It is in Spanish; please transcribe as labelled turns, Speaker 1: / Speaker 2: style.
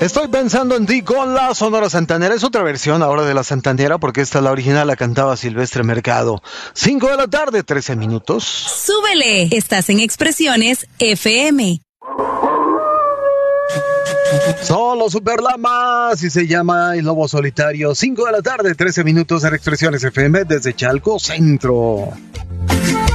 Speaker 1: Estoy pensando en ti con la Sonora Santanera. Es otra versión ahora de la Santanera porque esta, la original, la cantaba Silvestre Mercado. 5 de la tarde, 13 minutos.
Speaker 2: ¡Súbele! Estás en Expresiones FM.
Speaker 1: Solo Superlamas y se llama El Lobo Solitario. 5 de la tarde, 13 minutos en Expresiones FM desde Chalco Centro.